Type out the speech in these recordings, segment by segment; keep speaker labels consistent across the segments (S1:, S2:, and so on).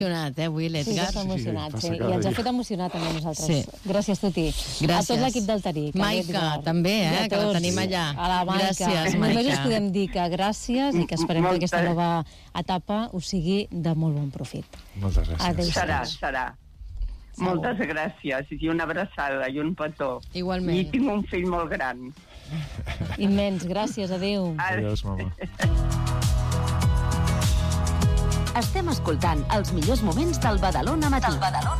S1: Emocionat, avui l'Edgar.
S2: Sí, està emocionat,
S3: Sí,
S2: sí. I ens ha fet emocionar també a nosaltres.
S1: Sí.
S2: Gràcies, Toti.
S1: Gràcies.
S2: A tot l'equip del Tarí.
S1: Maica, també, que la tenim allà.
S2: A la Maica.
S1: Gràcies,
S2: Només us
S1: Maica.
S2: podem dir que gràcies i que esperem que aquesta nova etapa us sigui de molt bon profit.
S3: Moltes gràcies.
S2: Adéu.
S4: Serà. Moltes gràcies i una abraçada i un petó.
S1: Igualment.
S4: I tinc un fill molt gran.
S2: Immens, gràcies, adéu.
S3: Adéu, mama.
S5: Estem escoltant els millors moments del Badalona Matí.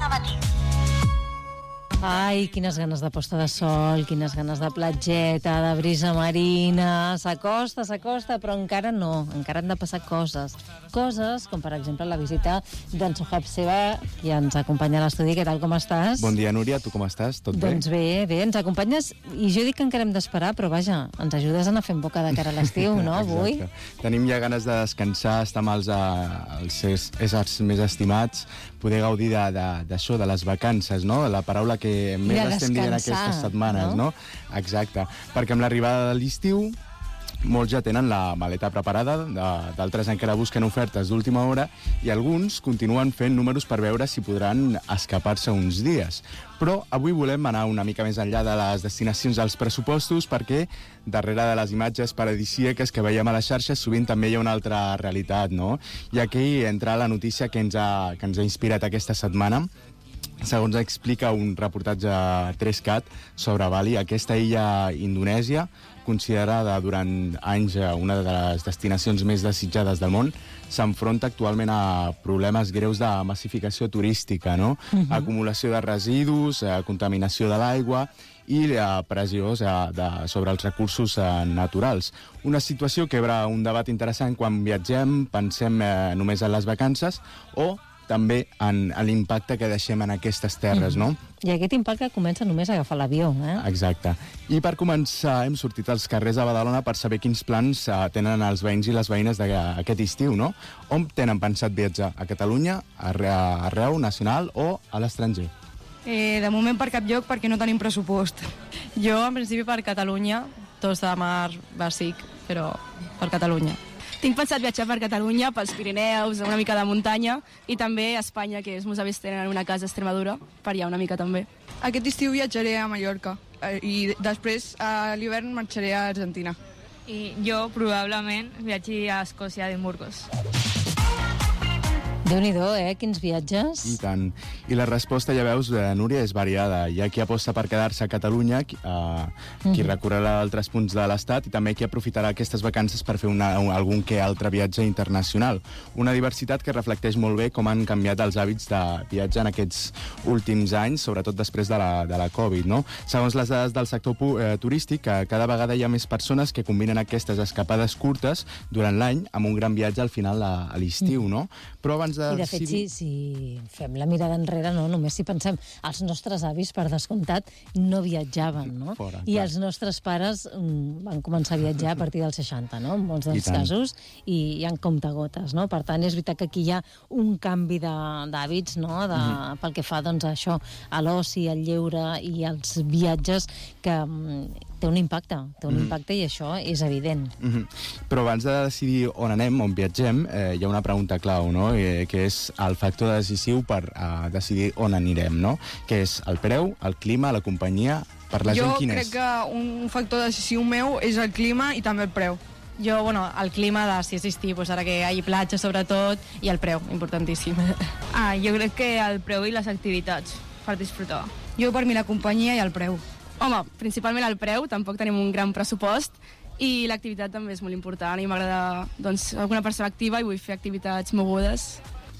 S2: Ai, quines ganes de posta de sol, quines ganes de platgeta, de brisa marina. S'acosta, però encara no. Encara han de passar coses. Coses com, per exemple, la visita d'en Sohab Seva, qui ens acompanya a l'estudi. Què tal, com estàs?
S6: Bon dia, Núria. Tu com estàs? Tot bé?
S2: Doncs bé, ens acompanyes. I jo dic que encara hem d'esperar, però vaja, ens ajudes a anar fent boca de cara a l'estiu, no, avui?
S6: Exacte. Tenim ja ganes de descansar, estar amb els éssers més estimats, poder gaudir d'això, de les vacances, no? La paraula que més estem dient aquestes setmanes, no? Exacte. Perquè amb l'arribada de l'estiu molts ja tenen la maleta preparada, d'altres encara busquen ofertes d'última hora i alguns continuen fent números per veure si podran escapar-se uns dies. Però avui volem anar una mica més enllà de les destinacions dels pressupostos perquè darrere de les imatges paradisíaques que veiem a les xarxes sovint també hi ha una altra realitat, no? I aquí entra la notícia que ens ha inspirat aquesta setmana. Segons explica un reportatge 3CAT sobre Bali, aquesta illa indonèsia, considerada durant anys una de les destinacions més desitjades del món, s'enfronta actualment a problemes greus de massificació turística, no? Acumulació de residus, contaminació de l'aigua i pressió sobre els recursos naturals. Una situació que obre un debat interessant quan viatgem, pensem només en les vacances o també en l'impacte que deixem en aquestes terres, no?
S2: I aquest impacte comença només a agafar l'avió, eh?
S6: Exacte. I per començar hem sortit als carrers de Badalona per saber quins plans tenen els veïns i les veïnes d'aquest estiu, no? On tenen pensat viatjar? A Catalunya, arreu, nacional o a l'estranger?
S7: De moment per cap lloc perquè no tenim pressupost.
S8: Jo, en principi, per Catalunya, Tossa de Mar, bàsic, però per Catalunya.
S7: Tinc pensat viatjar per Catalunya, pels Pirineus, una mica de muntanya, i també a Espanya, que els meus avis tenen una casa a Extremadura, per allà una mica també.
S9: Aquest estiu viatjaré a Mallorca i després a l'hivern marxaré a Argentina.
S8: I jo probablement viatgi a Escòcia, a Edimburgos.
S2: Déu-n'hi-do, quins viatges.
S6: I tant. I la resposta, ja veus, Núria, és variada. Hi ha qui aposta per quedar-se a Catalunya, qui recorrerà a altres punts de l'Estat i també qui aprofitarà aquestes vacances per fer algun que altre viatge internacional. Una diversitat que reflecteix molt bé com han canviat els hàbits de viatge en aquests últims anys, sobretot després de la Covid, no? Segons les dades del sector turístic, cada vegada hi ha més persones que combinen aquestes escapades curtes durant l'any amb un gran viatge al final a l'estiu, no? Però abans
S2: I de fet, si fem la mirada enrere, no? Només si pensem, els nostres avis, per descomptat, no viatjaven, no? I els nostres pares van començar a viatjar a partir dels 60, no? En molts dels casos, i en comptagotes, no? Per tant, és veritat que aquí hi ha un canvi d'hàbits, no? Pel que fa, doncs, a això, a l'oci, al lleure i als viatges, que té un impacte i això és evident.
S6: Però abans de decidir on anem, on viatgem, hi ha una pregunta clau, no? Que és el factor decisiu per decidir on anirem, no? Que és el preu, el clima, la companyia, per la gent quin és?
S9: Jo crec que un factor decisiu meu és el clima i també el preu.
S8: Jo, el clima de si és estiu, ara que hi hagi platja sobretot, i el preu, importantíssim.
S7: Jo crec que el preu i les activitats, per disfrutar.
S9: Jo per mi la companyia i el preu.
S7: Home, principalment el preu, tampoc tenim un gran pressupost, i l'activitat també és molt important, i m'agrada, doncs, alguna persona activa i vull fer activitats mogudes.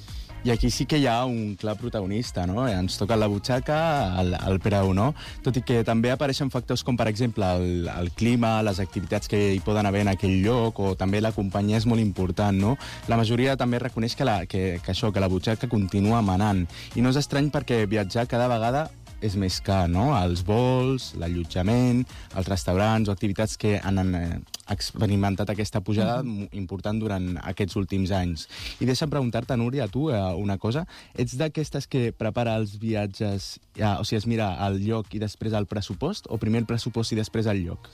S6: I aquí sí que hi ha un clar protagonista, no? Ens toca la butxaca, el preu, no? Tot i que també apareixen factors com, per exemple, el clima, les activitats que hi poden haver en aquell lloc, o també la companyia és molt important, no? La majoria també reconeix que la butxaca continua manant. I no és estrany perquè viatjar cada vegada és més car, no? Els vols, l'allotjament, els restaurants o activitats que han experimentat aquesta pujada important durant aquests últims anys. I deixa'm preguntar-te, Núria, a tu una cosa. Ets d'aquestes que prepara els viatges, o sigui, es mira el lloc i després el pressupost, o primer el pressupost i després el lloc?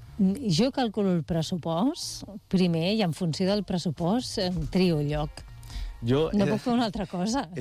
S2: Jo calculo el pressupost primer i en funció del pressupost trio el lloc. No puc fer una altra cosa.